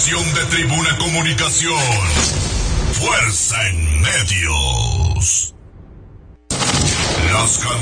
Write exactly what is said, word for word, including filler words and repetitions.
información de Tribuna Comunicación. Fuerza en Medios. Las